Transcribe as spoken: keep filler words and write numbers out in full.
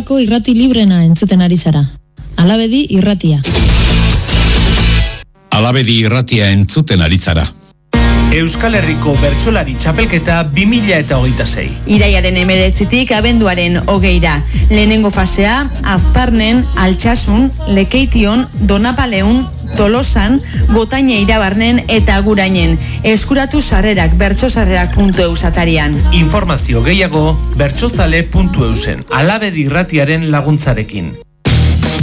Nafarroako irrati librena entzuten ari zara. Alabedi irratia. Alabedi irratia entzuten ari zara. Euskal Herriko Bertsolari Txapelketa bi mila hogeita sei. Iraiaren hemeretzitik abenduaren hogeira. Lehenengo fasea, Azparnen, Altsasun, Lekeition, Donapaleun, Tolosan, Gotaine Irabarnen eta Agurainen. Eskuratu sarrerak bertsosarrerak puntu eus atarian. Informazio gehiago bertsozale puntu eusen. Alabedi irratiaren laguntzarekin.